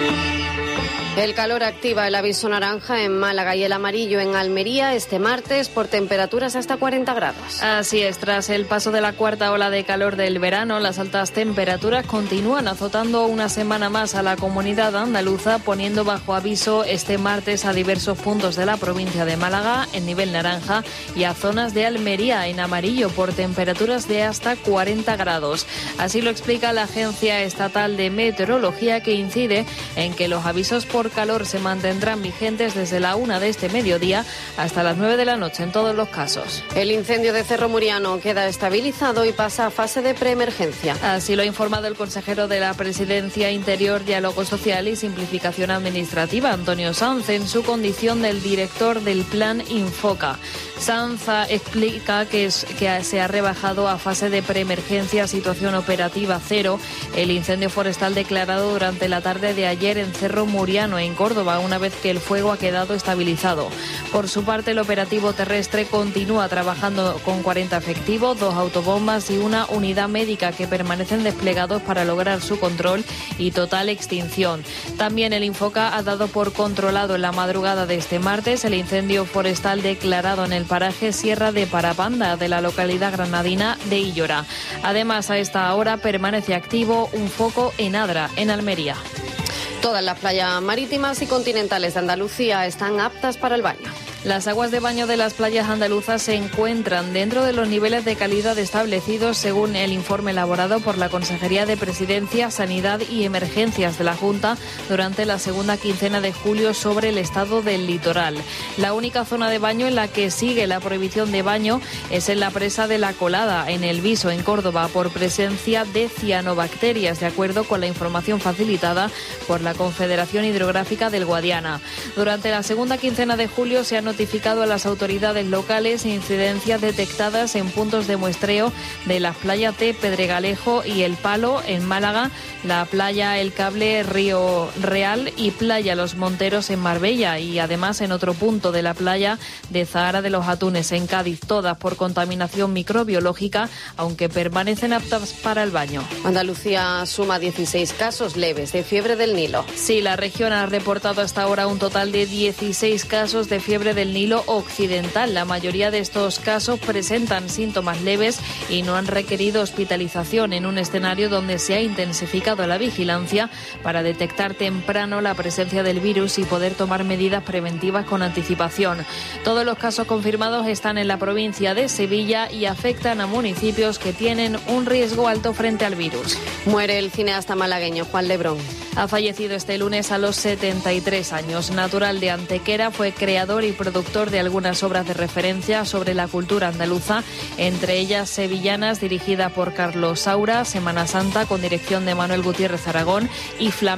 El calor activa el aviso naranja en Málaga y el amarillo en Almería este martes por temperaturas hasta 40 grados. Así es, tras el paso de la cuarta ola de calor del verano, las altas temperaturas continúan azotando una semana más a la comunidad andaluza, poniendo bajo aviso este martes a diversos puntos de la provincia de Málaga en nivel naranja y a zonas de Almería en amarillo por temperaturas de hasta 40 grados. Así lo explica la Agencia Estatal de Meteorología, que incide en que los avisos por calor se mantendrán vigentes desde la 1 de este mediodía hasta las 9 de la noche en todos los casos. El incendio de Cerro Muriano queda estabilizado y pasa a fase de preemergencia. Así lo ha informado el consejero de la Presidencia, Interior, Diálogo Social y Simplificación Administrativa, Antonio Sanz, en su condición del director del Plan Infoca. Sanz explica que se ha rebajado a fase de preemergencia, situación operativa cero, el incendio forestal declarado durante la tarde de ayer en Cerro Muriano, en Córdoba, una vez que el fuego ha quedado estabilizado. Por su parte, el operativo terrestre continúa trabajando con 40 efectivos, 2 autobombas y una unidad médica que permanecen desplegados para lograr su control y total extinción. También el Infoca ha dado por controlado en la madrugada de este martes el incendio forestal declarado en el paraje Sierra de Parapanda de la localidad granadina de Illora. Además, a esta hora permanece activo un foco en Adra, en Almería. Todas las playas marítimas y continentales de Andalucía están aptas para el baño. Las aguas de baño de las playas andaluzas se encuentran dentro de los niveles de calidad establecidos según el informe elaborado por la Consejería de Presidencia, Sanidad y Emergencias de la Junta durante la segunda quincena de julio sobre el estado del litoral. La única zona de baño en la que sigue la prohibición de baño es en la presa de La Colada, en El Viso, en Córdoba, por presencia de cianobacterias, de acuerdo con la información facilitada por la Confederación Hidrográfica del Guadiana. Durante la segunda quincena de julio se han notificado a las autoridades locales incidencias detectadas en puntos de muestreo de las playas de Pedregalejo y El Palo en Málaga, la playa El Cable Río Real y playa Los Monteros en Marbella, y además en otro punto de la playa de Zahara de los Atunes en Cádiz, todas por contaminación microbiológica, aunque permanecen aptas para el baño. Andalucía suma 16 casos leves de fiebre del Nilo. Sí, la región ha reportado hasta ahora un total de 16 casos de fiebre del Nilo Occidental. La mayoría de estos casos presentan síntomas leves y no han requerido hospitalización, en un escenario donde se ha intensificado la vigilancia para detectar temprano la presencia del virus y poder tomar medidas preventivas con anticipación. Todos los casos confirmados están en la provincia de Sevilla y afectan a municipios que tienen un riesgo alto frente al virus. Muere el cineasta malagueño Juan Lebrón. Ha fallecido este lunes a los 73 años. Natural de Antequera, fue creador y productor de algunas obras de referencia sobre la cultura andaluza, entre ellas Sevillanas, dirigida por Carlos Saura, Semana Santa, con dirección de Manuel Gutiérrez Aragón, y Flamenco,